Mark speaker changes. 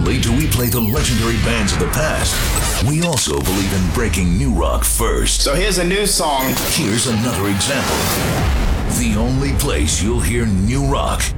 Speaker 1: only do we play the legendary bands of the past, we also believe in breaking new rock first.
Speaker 2: So here's a new song.
Speaker 1: Here's another example. The only place you'll hear new rock